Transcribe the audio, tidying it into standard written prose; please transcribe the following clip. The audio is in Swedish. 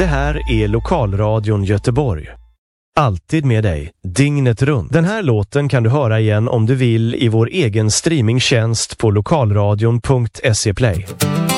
Det här är Lokalradion Göteborg. Alltid med dig, dygnet runt. Den här låten kan du höra igen om du vill i vår egen streamingtjänst på lokalradion.se Play.